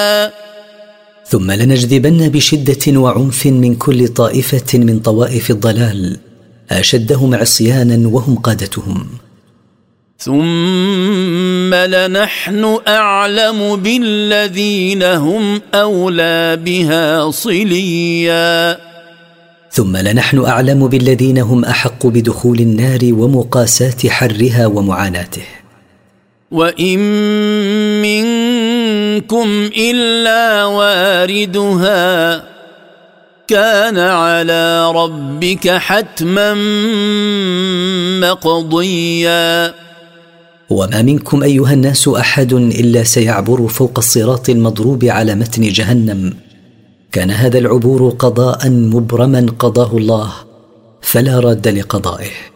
ثم لنجذبن بشدة وعنف من كل طائفة من طوائف الضلال أشدهم عصيانا وهم قادتهم. ثم لنحن أعلم بالذين هم أولى بها صليا. ثم لنحن أعلم بالذين هم أحق بدخول النار ومقاساة حرها ومعاناته. وإن منكم إلا واردها كان على ربك حتما مقضيا. وما منكم أيها الناس أحد إلا سيعبر فوق الصراط المضروب على متن جهنم، كان هذا العبور قضاء مبرما قضاه الله فلا راد لقضائه.